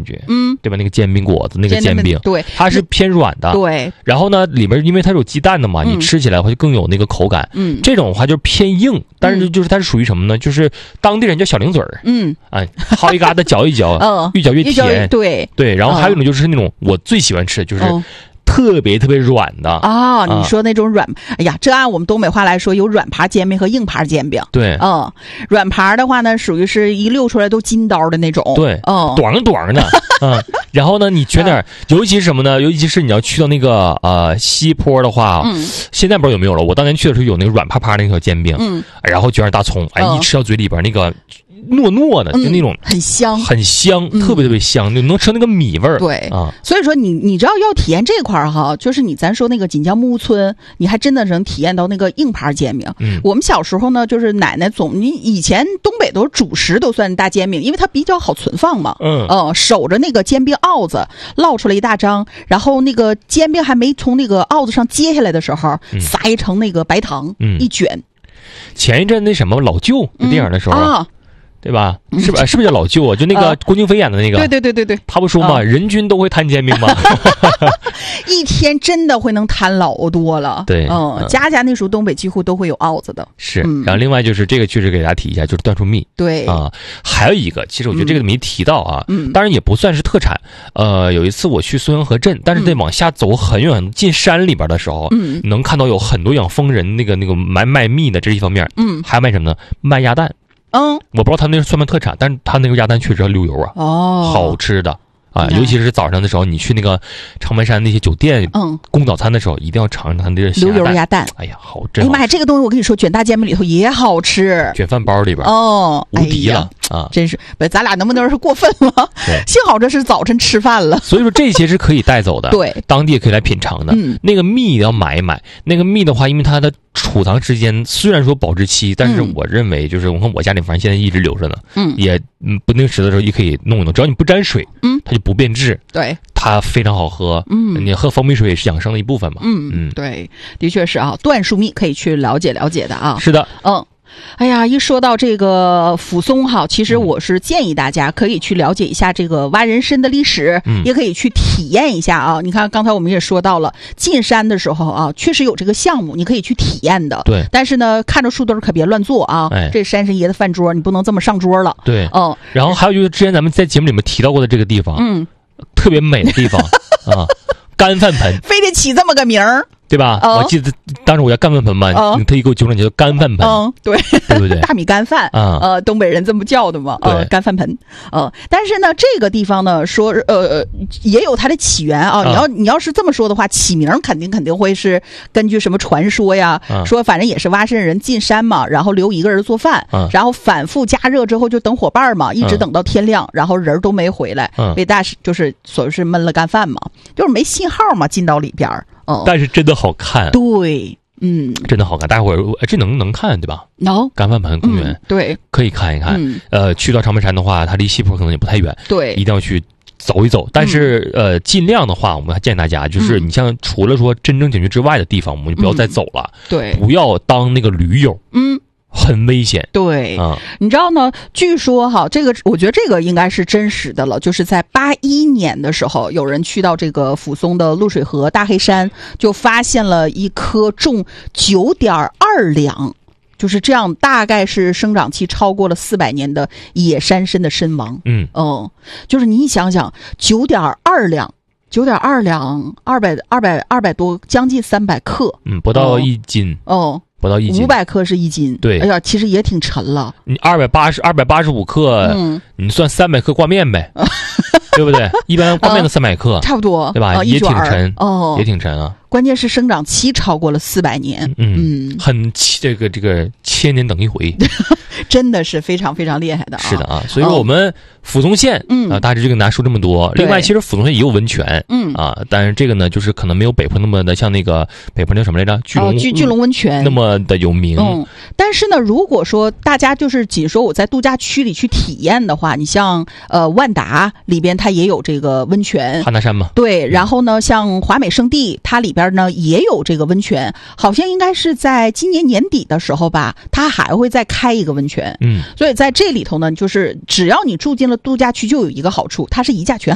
觉，对吧？那个煎饼果子，那个煎饼， 对， 它是偏软的， 对。 然后呢，里边因为它是有鸡蛋的嘛，你吃起来会更有那个口感。这种的话就是偏硬，但是就是它是属于什么呢？就是当地人叫小零嘴儿，薅一疙瘩嚼一嚼，越嚼越甜， 对。 然后还有一种就是那种我最喜欢吃的就是。特别特别软的啊！你说那种软，哎呀，这按我们东北话来说，有软盘煎饼和硬盘煎饼。 对， 软盘的话呢，属于是一溜出来都筋刀的那种。 对，短短的，然后呢，你卷点，尤其是什么呢？尤其是你要去到那个西坡的话，现在不知道有没有了。我当年去的时候有那个软趴趴那个小煎饼，然后卷点大葱，一吃到嘴里边那个。糯糯的，就那种很香， 很香，特别特别香，就能吃那个米味儿。 对啊，所以说你知道要体验这块儿哈，就是咱说那个锦江木屋村，你还真的能体验到那个硬盘煎饼。我们小时候呢，就是奶奶你以前东北都是主食都算大煎饼，因为它比较好存放嘛。守着那个煎饼鏊子，烙出来一大张，然后那个煎饼还没从那个鏊子上揭下来的时候，撒一层那个白糖，一卷。 前一阵那什么老舅那电影的时候对吧？是不是叫老舅啊？就那个郭京飞演的那个。 对。 他不说嘛，人均都会摊煎饼吗？ 一天真的会能摊老多了。 对， 家家那时候东北几乎都会有鏊子的。 是，然后另外就是这个确实给大家提一下，就是椴树蜜。 对还有一个，其实我觉得这个没提到啊，当然也不算是特产。有一次我去松阳河镇，但是得往下走很远，进山里边的时候，能看到有很多养蜂人那个卖蜜的，这是一方面。还有卖什么呢？卖鸭蛋。我不知道他那算不算特产，但是他那个鸭蛋确实要溜油啊，好吃的啊，尤其是早上的时候，你去那个长白山那些酒店，供早餐的时候，一定要尝尝它那个溜油鸭蛋。 哎呀，好真！哎呀妈呀，这个东西我跟你说，卷大煎饼里头也好吃， 卷饭包里边无敌了啊！ 真是，咱俩能不能是过分了？幸好这是早晨吃饭了， 所以说这些是可以带走的， 对， 当地也可以来品尝的。那个蜜要买一买，那个蜜的话，因为它的储藏时间虽然说保质期，但是我认为就是我看我家里反正现在一直留着呢，也不定时的时候也可以弄一弄，只要你不沾水，它就不变质， 对， 它非常好喝，你喝蜂蜜水也是养生的一部分嘛， 对，的确是啊，椴树蜜可以去了解了解的啊， 是的， 哎呀，一说到这个抚松哈，其实我是建议大家可以去了解一下这个挖人参的历史，也可以去体验一下啊。你看刚才我们也说到了，进山的时候啊，确实有这个项目，你可以去体验的。 对。 但是呢，看着树墩可别乱坐啊。这山神爷的饭桌，你不能这么上桌了。 对。然后还有就是之前咱们在节目里面提到过的这个地方，特别美的地方啊，干饭盆， 非得起这么个名儿。 对吧？我记得当时我叫干饭盆嘛，你特意给我纠正，叫干饭盆。 对， 对不对？ 大米干饭东北人这么叫的嘛。干饭盆。但是呢，这个地方呢，说也有它的起源啊。你要是这么说的话，起名肯定会是根据什么传说呀？说反正也是挖山人进山嘛，然后留一个人做饭，然后反复加热之后就等伙伴嘛，一直等到天亮，然后人都没回来，被就是所谓是焖了干饭嘛，就是没信号嘛，进到里边。 但是真的好看， 对， 真的好看。待会儿这能看对吧？干饭盆公园， 对， 可以看一看。去到长白山的话，它离西坡可能也不太远， 对， 一定要去走一走。但是尽量的话，我们还建议大家，就是你像除了说真正景区之外的地方，我们就不要再走了， 对， 不要当那个驴友，很危险。 对，你知道呢？据说哈，这个我觉得这个应该是真实的了。就是在81年的时候，有人去到这个抚松的露水河大黑山，就发现了一颗重9.2两，就是这样，大概是生长期超过了400年的野山参的身亡。就是你想想，9.2两。9.2两，200多，将近300克， 不到1斤，不到1斤 ，500克是1斤， 对， 哎呀，其实也挺沉了。 你285克，你算300克挂面呗，对不对？一般挂面的300克， 差不多， 对吧？也挺沉，也挺沉啊。 关键是生长期超过了400年， 很这个千年等一回， 真的是非常非常厉害的啊！ 是的啊，所以我们抚松县大致就跟大家说这么多。另外，其实抚松县也有温泉，但是这个呢，就是可能没有北坡那么的像那个北坡叫什么来着？巨龙温泉那么的有名。 但是呢，如果说大家就是仅说我在度假区里去体验的话，你像万达里边它也有这个温泉， 汉拿山嘛， 对。然后呢，像华美圣地它里边呢也有这个温泉，好像应该是在今年年底的时候吧，它还会再开一个温泉。所以在这里头呢，就是只要你住进了度假区，就有一个好处，它是一价全